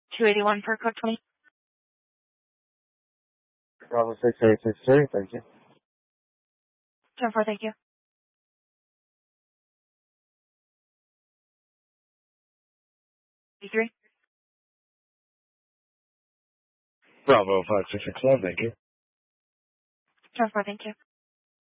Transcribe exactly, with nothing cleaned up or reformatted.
two eighty-one for code twenty. Bravo six eight six three, thank you. ten four, thank you. three. Bravo five six six one, thank you. ten four, thank you.